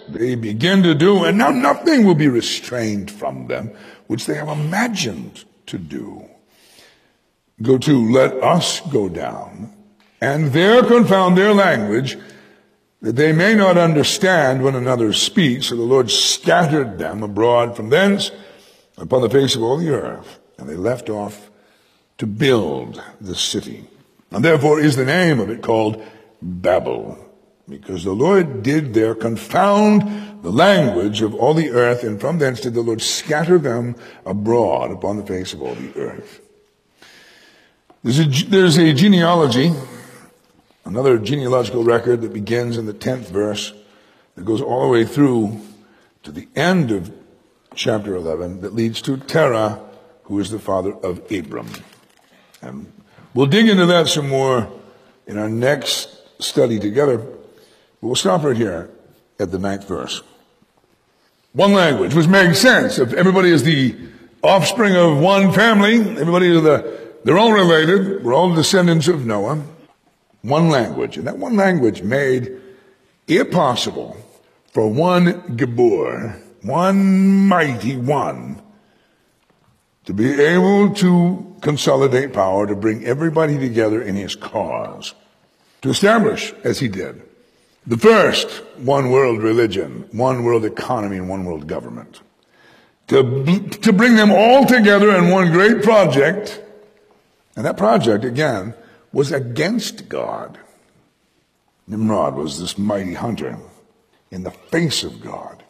they begin to do, and now nothing will be restrained from them, which they have imagined to do. Go to, let us go down, and there confound their language, that they may not understand one another's speech. So the Lord scattered them abroad from thence upon the face of all the earth, and they left off to build the city. And therefore is the name of it called Babel, because the Lord did there confound the language of all the earth, and from thence did the Lord scatter them abroad upon the face of all the earth. There's a genealogy, another genealogical record that begins in the 10th verse, that goes all the way through to the end of chapter 11, that leads to Terah, who is the father of Abram. And we'll dig into that some more in our next study together, but we'll stop right here at the 9th verse. One language, which makes sense. If everybody is the offspring of one family, everybody is they're all related, we're all descendants of Noah. One language, and that one language made it possible for one Gibor, one mighty one, to be able to consolidate power, to bring everybody together in his cause, to establish, as he did, the first one world religion, one world economy, and one world government. To bring them all together in one great project, and that project, again, was against God. Nimrod was this mighty hunter in the face of God.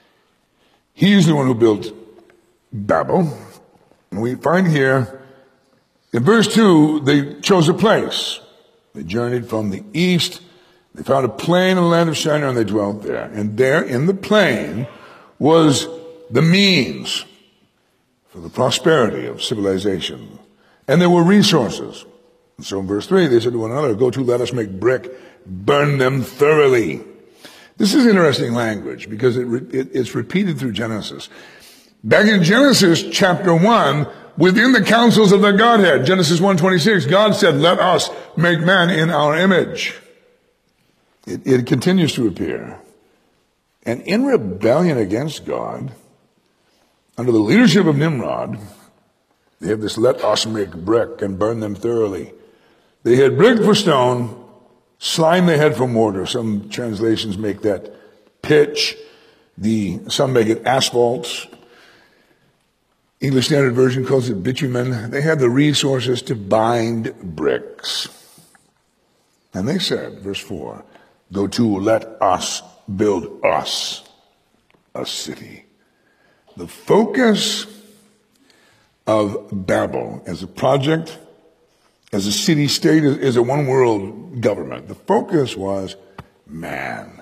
He's the one who built Babel. And we find here, in verse 2, they chose a place. They journeyed from the east. They found a plain in the land of Shinar, and they dwelt there. And there, in the plain, was the means for the prosperity of civilization. And there were resources. And so in verse 3, they said to one another, go to, let us make brick, burn them thoroughly. This is interesting language because it's repeated through Genesis. Back in Genesis chapter 1, within the councils of the Godhead, Genesis 1:26, God said, let us make man in our image. It continues to appear. And in rebellion against God, under the leadership of Nimrod, they have this, let us make brick and burn them thoroughly. They had brick for stone, slime they had for mortar. Some translations make that pitch. Some make it asphalt. English Standard Version calls it bitumen. They had the resources to bind bricks. And they said, verse 4, go to, let us build us a city. The focus of Babel as a project, as a city-state, as a one-world government, the focus was man.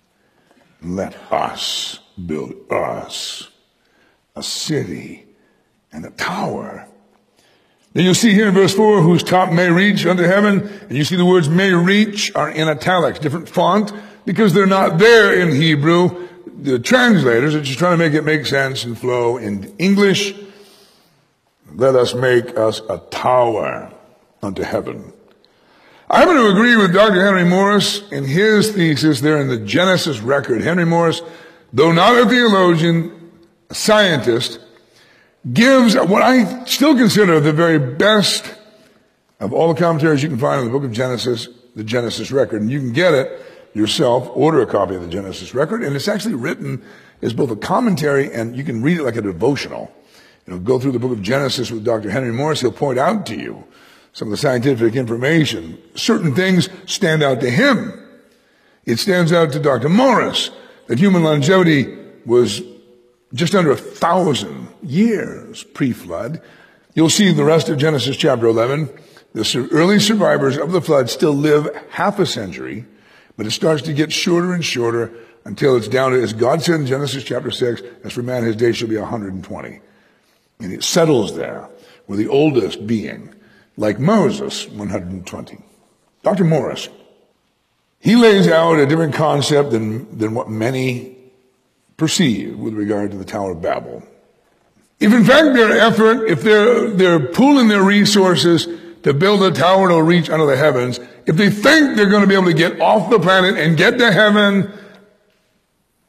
Let us build us a city and a tower. Now you see here in verse 4, whose top may reach unto heaven, and you see the words may reach are in italics, different font, because they're not there in Hebrew. The translators are just trying to make it make sense and flow in English. Let us make us a tower unto heaven. I happen to agree with Dr. Henry Morris in his thesis there in the Genesis record. Henry Morris, though not a theologian, a scientist, gives what I still consider the very best of all the commentaries you can find on the book of Genesis, the Genesis record. And you can get it yourself, order a copy of the Genesis record, and it's actually written as both a commentary and you can read it like a devotional. Go through the book of Genesis with Dr. Henry Morris. He'll point out to you some of the scientific information. Certain things stand out to him. It stands out to Dr. Morris that human longevity was just under 1,000 years pre-flood. You'll see the rest of Genesis chapter 11. The early survivors of the flood still live half a century, but it starts to get shorter and shorter until it's down to, as God said in Genesis chapter 6, as for man, his days shall be 120. And it settles there, with the oldest being, like Moses, 120. Dr. Morris, he lays out a different concept than what many perceive with regard to the Tower of Babel. If in fact their effort, if they're pooling their resources to build a tower to reach under the heavens, if they think they're going to be able to get off the planet and get to heaven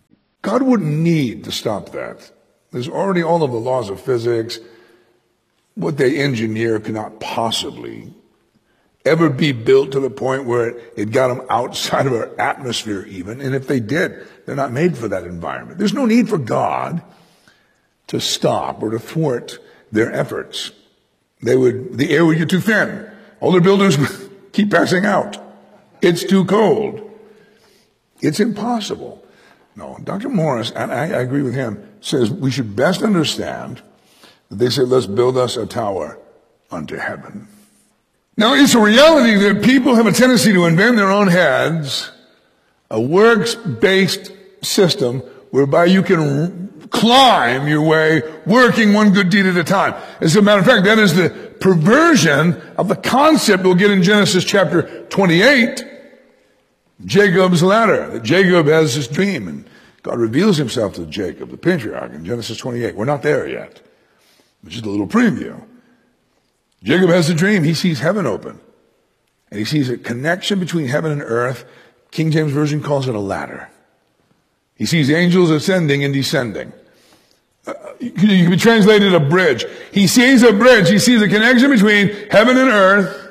God wouldn't need to stop that. There's already all of the laws of physics. What they engineer cannot possibly ever be built to the point where it got them outside of our atmosphere even. And if they did, they're not made for that environment. There's no need for God to stop or to thwart their efforts. The air would get too thin. All their buildings would keep passing out. It's too cold. It's impossible. No, Dr. Morris, and I agree with him, says we should best understand that they say, let's build us a tower unto heaven. Now, it's a reality that people have a tendency to invent in their own heads a works-based system whereby you can climb your way, working one good deed at a time. As a matter of fact, that is the perversion of the concept we'll get in Genesis chapter 28, Jacob's ladder. That Jacob has this dream, and God reveals himself to Jacob, the patriarch, in Genesis 28. We're not there yet. It's just a little preview. Jacob has a dream. He sees heaven open. And he sees a connection between heaven and earth. King James Version calls it a ladder. He sees angels ascending and descending. You can be translated a bridge. He sees a bridge. He sees a connection between heaven and earth.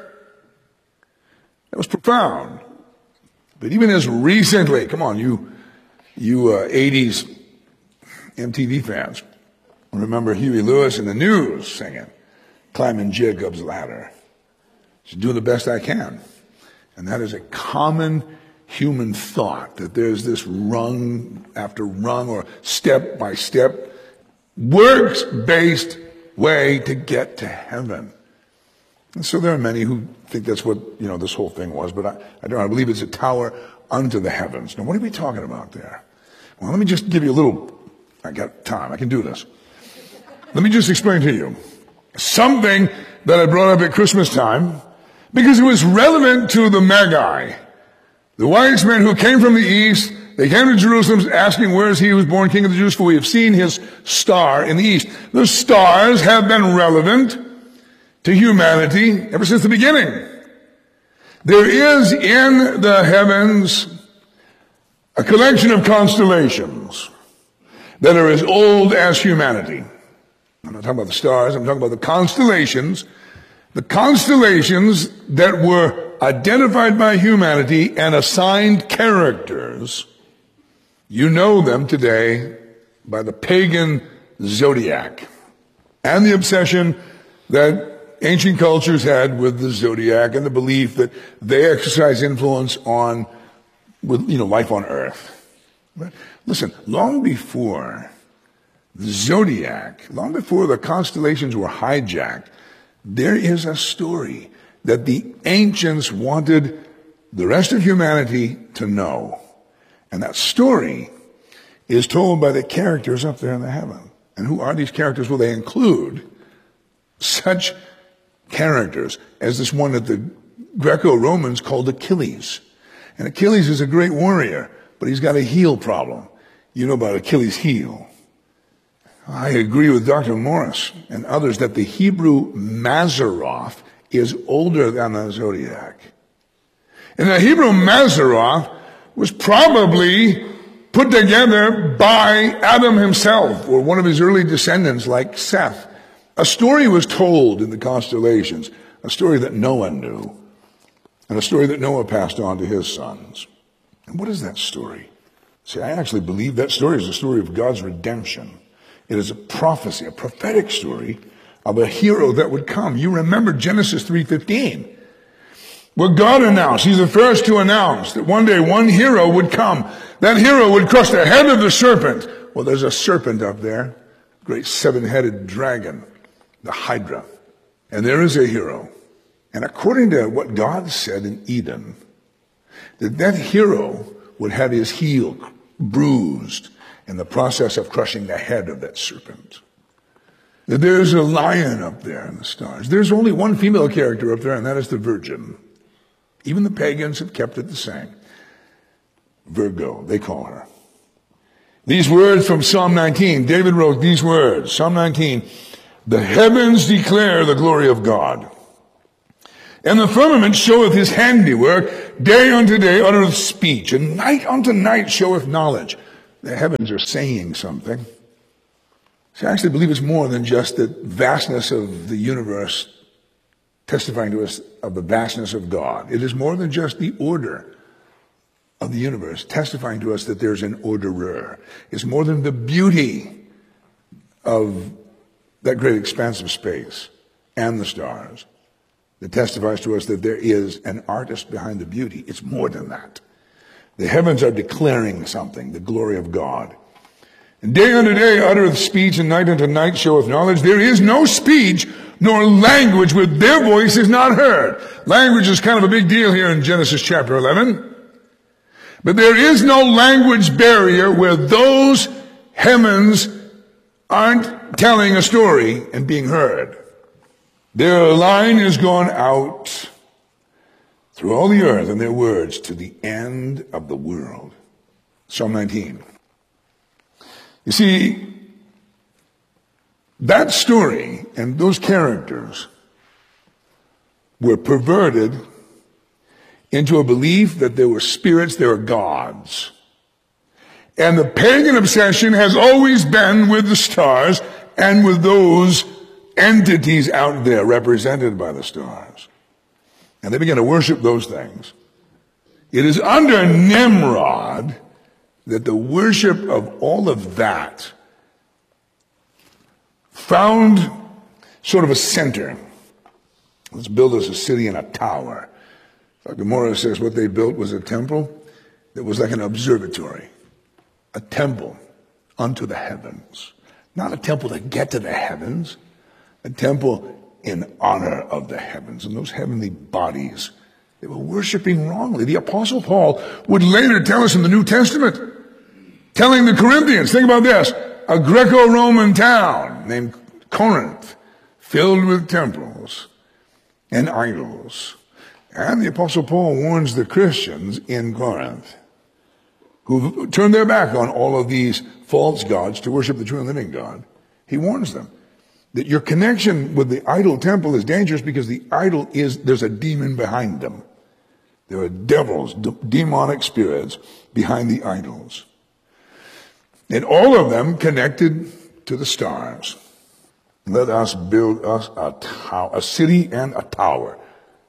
That was profound. But even as recently, come on, you 80s MTV fans, remember Huey Lewis and the News singing, climbing Jacob's ladder. Just doing the best I can. And that is a common human thought, that there's this rung after rung or step by step, works-based way to get to heaven. And so there are many who think that's what, this whole thing was, but I don't. I believe it's a tower unto the heavens. Now, what are we talking about there? Well, let me just give you a little, I got time, I can do this. Let me just explain to you something that I brought up at Christmas time because it was relevant to the Magi, the wise men who came from the east. They came to Jerusalem asking, where is he who was born King of the Jews? For we have seen his star in the east. The stars have been relevant to humanity ever since the beginning. There is in the heavens a collection of constellations that are as old as humanity. I'm not talking about the stars, I'm talking about the constellations that were identified by humanity and assigned characters. You know them today by the pagan zodiac and the obsession that ancient cultures had with the zodiac and the belief that they exercise influence on life on earth. But listen, long before the zodiac, long before the constellations were hijacked, there is a story that the ancients wanted the rest of humanity to know. And that story is told by the characters up there in the heaven. And who are these characters? Well, they include such characters as this one that the Greco-Romans called Achilles. And Achilles is a great warrior, but he's got a heel problem. You know about Achilles' heel. I agree with Dr. Morris and others that the Hebrew Mazzaroth is older than the zodiac. And the Hebrew Mazzaroth was probably put together by Adam himself or one of his early descendants like Seth. A story was told in the constellations, a story that Noah knew, and a story that Noah passed on to his sons. And what is that story? See, I actually believe that story is a story of God's redemption. It is a prophecy, a prophetic story of a hero that would come. You remember Genesis 3:15, where God announced, he's the first to announce that one day one hero would come. That hero would crush the head of the serpent. Well, there's a serpent up there, great seven-headed dragon, the Hydra. And there is a hero. And according to what God said in Eden, that hero would have his heel bruised in the process of crushing the head of that serpent. That there's a lion up there in the stars. There's only one female character up there, and that is the Virgin. Even the pagans have kept it the same. Virgo, they call her. These words from Psalm 19, David wrote these words, Psalm 19, the heavens declare the glory of God, and the firmament showeth his handiwork. Day unto day uttereth speech, and night unto night showeth knowledge. the heavens are saying something. See, I actually believe it's more than just the vastness of the universe testifying to us of the vastness of God. It is more than just the order of the universe testifying to us that there's an orderer. It's more than the beauty of that great expanse of space and the stars that testifies to us that there is an artist behind the beauty. It's more than that. The heavens are declaring something, the glory of God. And day unto day uttereth speech, and night unto night showeth knowledge. There is no speech nor language where their voice is not heard. Language is kind of a big deal here in Genesis chapter 11. But there is no language barrier where those heavens aren't telling a story and being heard. Their line is gone out through all the earth and their words to the end of the world. Psalm 19. You see, that story and those characters were perverted into a belief that there were spirits, there are gods. And the pagan obsession has always been with the stars and with those entities out there represented by the stars. And they began to worship those things. It is under Nimrod that the worship of all of that found sort of a center. Let's build us a city and a tower. Gomorrah says what they built was a temple that was like an observatory, a temple unto the heavens. Not a temple to get to the heavens, a temple in honor of the heavens and those heavenly bodies. They were worshiping wrongly. The Apostle Paul would later tell us in the New Testament, telling the Corinthians, think about this, a Greco-Roman town named Corinth, filled with temples and idols. And the Apostle Paul warns the Christians in Corinth who turned their back on all of these false gods to worship the true and living God. He warns them that your connection with the idol temple is dangerous because the idol there's a demon behind them. There are devils, demonic spirits behind the idols. And all of them connected to the stars. Let us build us a city and a tower,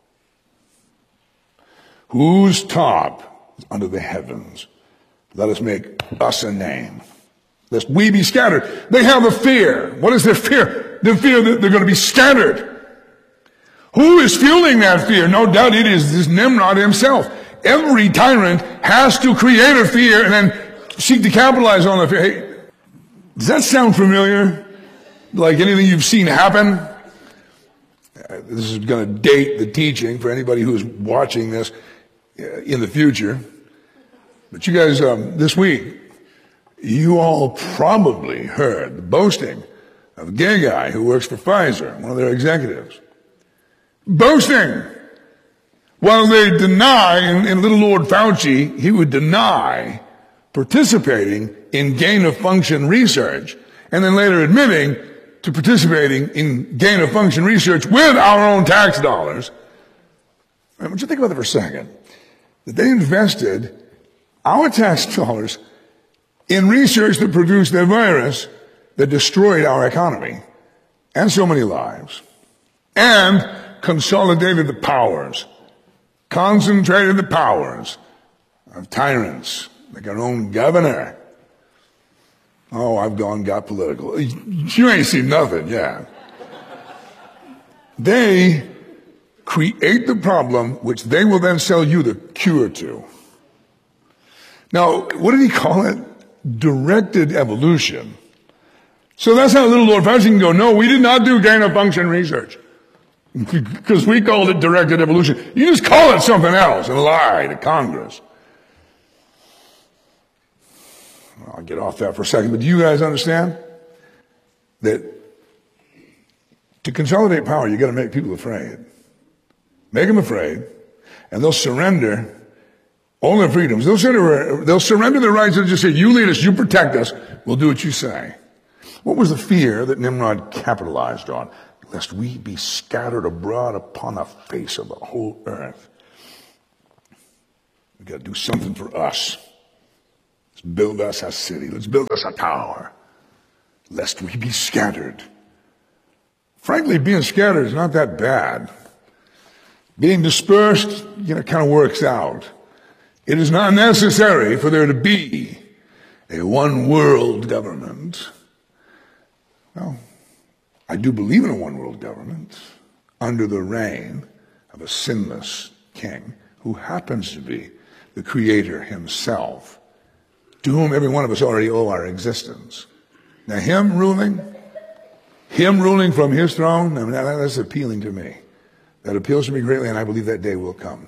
whose top is under the heavens. Let us make us a name, lest we be scattered. They have a fear. What is their fear? The fear that they're going to be scattered. Who is fueling that fear? No doubt it is this Nimrod himself. Every tyrant has to create a fear and then seek to capitalize on the fear. Hey, does that sound familiar? Like anything you've seen happen? This is going to date the teaching for anybody who's watching this in the future. But you guys, this week, you all probably heard the boasting of a gay guy who works for Pfizer, one of their executives. Boasting! While they deny, and little Lord Fauci, he would deny participating in gain-of-function research, and then later admitting to participating in gain-of-function research with our own tax dollars. I want you to think about that for a second. That they invested our tax dollars in research that produced a virus that destroyed our economy and so many lives, and consolidated the powers, concentrated the powers of tyrants like our own governor. Oh, I've got political. You ain't seen nothing yet. They create the problem which they will then sell you the cure to. Now, what did he call it? Directed evolution. So that's how little Lord Fauci can go, no, we did not do gain-of-function research. Because we called it directed evolution. You just call it something else and lie to Congress. I'll get off that for a second, but do you guys understand that to consolidate power, you got to make people afraid. Make them afraid, and they'll surrender all their freedoms. They'll surrender their rights and just say, you lead us, you protect us, we'll do what you say. What was the fear that Nimrod capitalized on? Lest we be scattered abroad upon the face of the whole earth. We've got to do something for us. Let's build us a city. Let's build us a tower, lest we be scattered. Frankly, being scattered is not that bad. Being dispersed, kind of works out. It is not necessary for there to be a one-world government. Well, I do believe in a one-world government under the reign of a sinless king who happens to be the Creator himself, to whom every one of us already owe our existence. Now, him ruling from his throne, that's appealing to me. That appeals to me greatly, and I believe that day will come.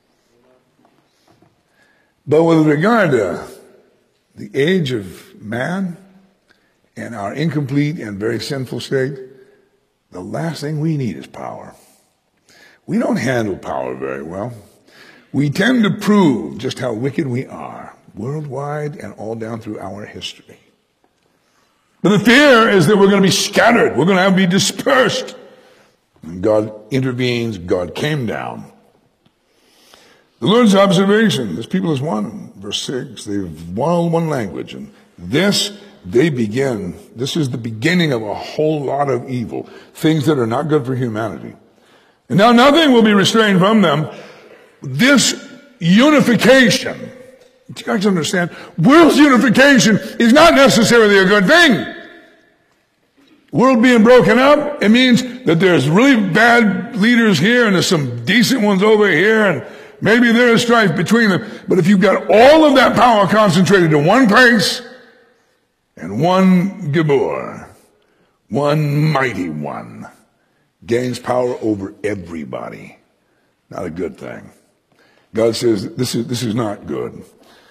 But with regard to the age of man and our incomplete and very sinful state, the last thing we need is power. We don't handle power very well. We tend to prove just how wicked we are, worldwide and all down through our history. But the fear is that we're going to be scattered. We're going to be dispersed. And God intervenes. God came down. The Lord's observation, this people is one. Verse 6, they've all one language. And this is the beginning of a whole lot of evil. Things that are not good for humanity. And now nothing will be restrained from them. This unification, you guys understand, world unification is not necessarily a good thing. World being broken up, it means that there's really bad leaders here and there's some decent ones over here and maybe there is strife between them. But if you've got all of that power concentrated in one place and one Gibor, one mighty one, gains power over everybody, not a good thing. God says, this is not good.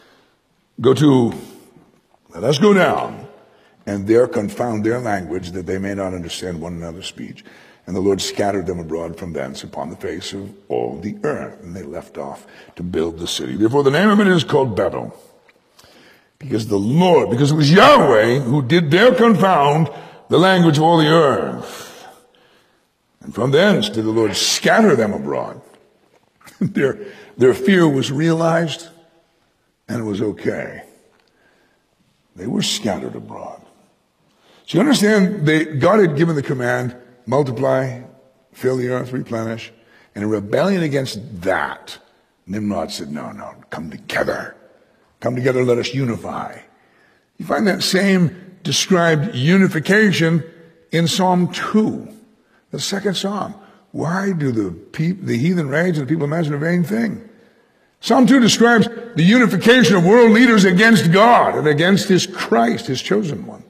Let us go down, and there confound their language, that they may not understand one another's speech. And the Lord scattered them abroad from thence upon the face of all the earth. And they left off to build the city. Therefore the name of it is called Babel. Because it was Yahweh who did there confound the language of all the earth. And from thence did the Lord scatter them abroad. Their fear was realized, and it was okay. They were scattered abroad. So you understand, God had given the command, multiply, fill the earth, replenish. And in rebellion against that, Nimrod said, no, come together. Come together, let us unify. You find that same described unification in Psalm 2, the second Psalm. Why do the heathen rage and the people imagine a vain thing? Psalm 2 describes the unification of world leaders against God and against his Christ, his chosen one.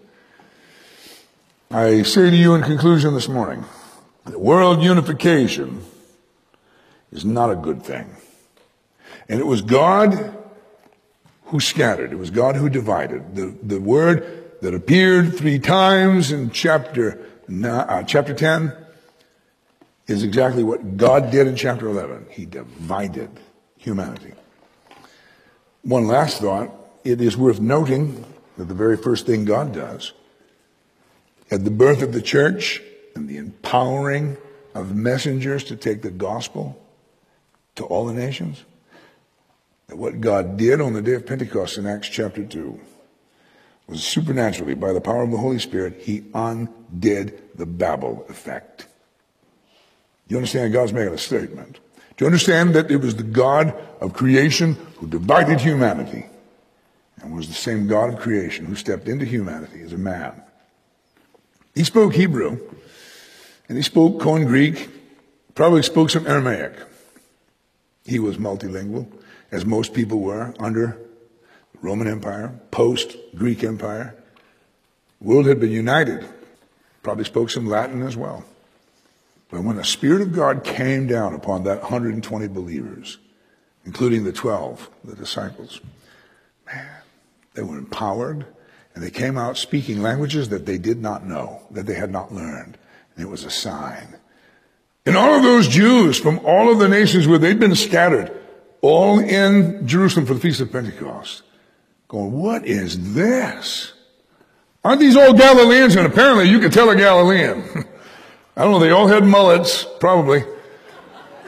I say to you in conclusion this morning, that world unification is not a good thing. And it was God who scattered. It was God who divided. The word that appeared 3 times in chapter 10 is exactly what God did in chapter 11. He divided humanity. One last thought. It is worth noting that the very first thing God does at the birth of the church and the empowering of messengers to take the gospel to all the nations, that what God did on the day of Pentecost in Acts chapter 2 was supernaturally, by the power of the Holy Spirit, he undid the Babel effect. You understand God's making a statement. Do you understand that it was the God of creation who divided humanity and was the same God of creation who stepped into humanity as a man? He spoke Hebrew and he spoke Koine Greek, probably spoke some Aramaic. He was multilingual, as most people were under the Roman Empire, post-Greek Empire. The world had been united. Probably spoke some Latin as well. But when the Spirit of God came down upon that 120 believers, including the 12, the disciples, man, they were empowered, and they came out speaking languages that they did not know, that they had not learned. And it was a sign. And all of those Jews from all of the nations where they'd been scattered, all in Jerusalem for the Feast of Pentecost, going, what is this? Aren't these all Galileans? And apparently you could tell a Galilean. I don't know, they all had mullets, probably.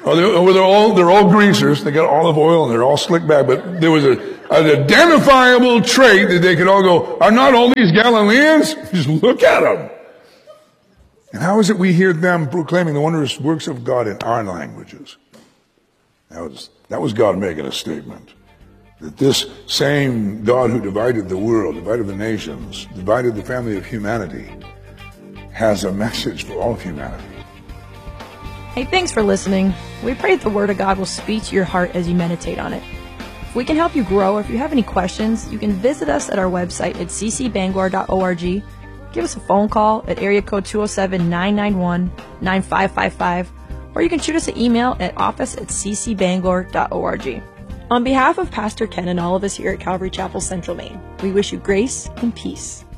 They're all greasers. They got olive oil and they're all slick back. But there was an identifiable trait that they could all go, are not all these Galileans? Just look at them. And how is it we hear them proclaiming the wondrous works of God in our languages? That was God making a statement. That this same God who divided the world, divided the nations, divided the family of humanity, has a message for all of humanity. Hey, thanks for listening. We pray that the Word of God will speak to your heart as you meditate on it. If we can help you grow, or if you have any questions, you can visit us at our website at ccbangor.org. Give us a phone call at area code 207-991-9555, or you can shoot us an email at office@ccbangor.org. On behalf of Pastor Ken and all of us here at Calvary Chapel Central Maine, we wish you grace and peace.